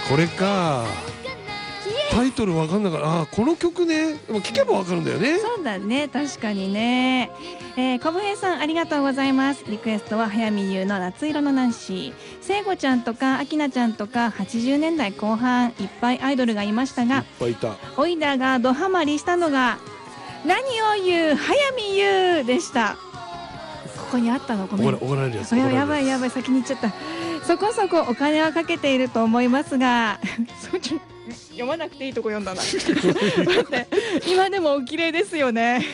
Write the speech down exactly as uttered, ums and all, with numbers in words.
これか。タイトルわかんなかった。ああ、この曲ね。でも聞けばわかるんだよね。 そうだね、確かにね。えー、小笛さんありがとうございます。リクエストは早見優の夏色のナンシー。聖子ちゃんとか明菜ちゃんとかはちじゅうねんだいこう半いっぱいアイドルがいましたが、 いっぱいいた。 おいらがドハマりしたのが何を言う早見優でした。ここにあったの、ごめん。 怒られるやつ。 やばいやばい、先に言っちゃった。そこそこお金はかけていると思いますが読まなくていいとこ読んだな待って、今でもお綺麗ですよね